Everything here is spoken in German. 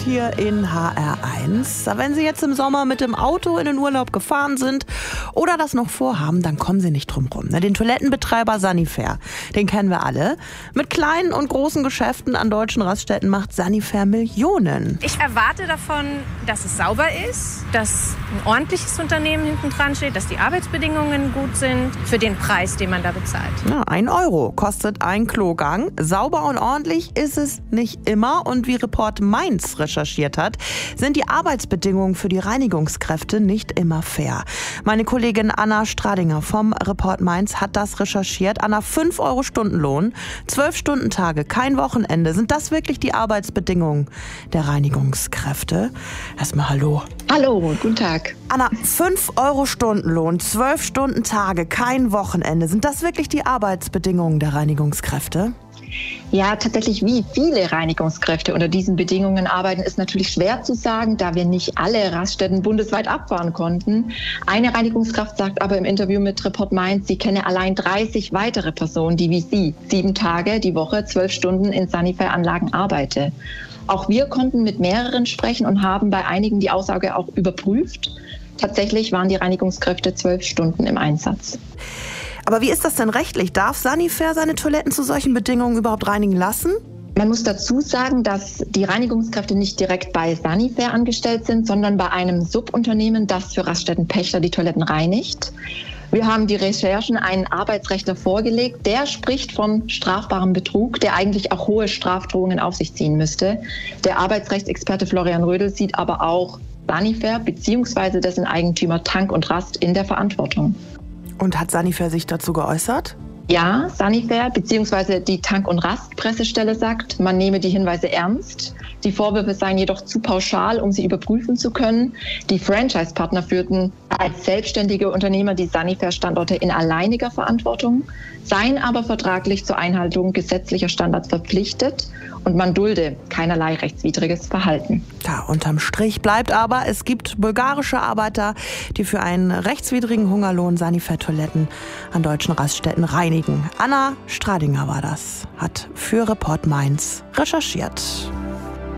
hier in HR1. Wenn Sie jetzt im Sommer mit dem Auto in den Urlaub gefahren sind oder das noch vorhaben, dann kommen Sie nicht drum rum. Den Toilettenbetreiber Sanifair, den kennen wir alle. Mit kleinen und großen Geschäften an deutschen Raststätten macht Sanifair Millionen. Ich erwarte davon, dass es sauber ist, dass ein ordentliches Unternehmen hinten dran steht, dass die Arbeitsbedingungen gut sind für den Preis, den man da bezahlt. Ja, 1 Euro kostet ein Klogang. Sauber und ordentlich ist es nicht immer. Und wie Report Mainz recherchiert hat, sind die Arbeitsbedingungen für die Reinigungskräfte nicht immer fair. Meine Kollegin Anna Stradinger vom Report Mainz hat das recherchiert. Anna, 5 Euro Stundenlohn, 12-Stunden-Tage, kein Wochenende. Sind das wirklich die Arbeitsbedingungen der Reinigungskräfte? Erstmal hallo. Hallo, guten Tag. Anna, 5 Euro Stundenlohn, 12-Stunden-Tage, kein Wochenende. Sind das wirklich die Arbeitsbedingungen der Reinigungskräfte? Ja, tatsächlich, wie viele Reinigungskräfte unter diesen Bedingungen arbeiten, ist natürlich schwer zu sagen, da wir nicht alle Raststätten bundesweit abfahren konnten. Eine Reinigungskraft sagt aber im Interview mit Report Mainz, sie kenne allein 30 weitere Personen, die wie sie 7 Tage die Woche 12 Stunden in Sanifair-Anlagen arbeiten. Auch wir konnten mit mehreren sprechen und haben bei einigen die Aussage auch überprüft. Tatsächlich waren die Reinigungskräfte 12 Stunden im Einsatz. Aber wie ist das denn rechtlich? Darf Sanifair seine Toiletten zu solchen Bedingungen überhaupt reinigen lassen? Man muss dazu sagen, dass die Reinigungskräfte nicht direkt bei Sanifair angestellt sind, sondern bei einem Subunternehmen, das für Raststättenpächter die Toiletten reinigt. Wir haben die Recherchen einen Arbeitsrechtler vorgelegt, der spricht von strafbarem Betrug, der eigentlich auch hohe Strafdrohungen auf sich ziehen müsste. Der Arbeitsrechtsexperte Florian Rödel sieht aber auch Sanifair bzw. dessen Eigentümer Tank und Rast in der Verantwortung. Und hat Sanifair sich dazu geäußert? Ja, Sanifair bzw. die Tank- und Rast-Pressestelle sagt, man nehme die Hinweise ernst. Die Vorwürfe seien jedoch zu pauschal, um sie überprüfen zu können. Die Franchise-Partner führten als selbstständige Unternehmer die Sanifair-Standorte in alleiniger Verantwortung, seien aber vertraglich zur Einhaltung gesetzlicher Standards verpflichtet und man dulde keinerlei rechtswidriges Verhalten. Ja, unterm Strich bleibt aber, es gibt bulgarische Arbeiter, die für einen rechtswidrigen Hungerlohn Sanifair-Toiletten an deutschen Raststätten reinigen. Anna Stradinger war das, hat für Report Mainz recherchiert.